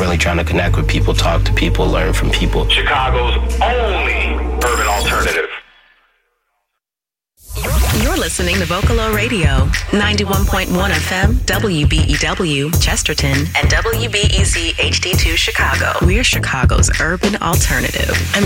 really trying to connect with people, talk to people, learn from people. Chicago's only urban alternative. You're listening to Vocalo Radio, 91.1 FM, WBEW, Chesterton, and WBEZ HD2 Chicago. We're Chicago's urban alternative.